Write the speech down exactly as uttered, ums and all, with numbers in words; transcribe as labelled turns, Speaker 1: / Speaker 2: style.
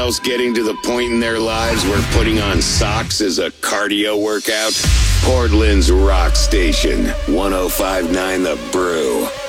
Speaker 1: else getting to the point in their lives where putting on socks is a cardio workout? Portland's rock station, one oh five point nine The Brew.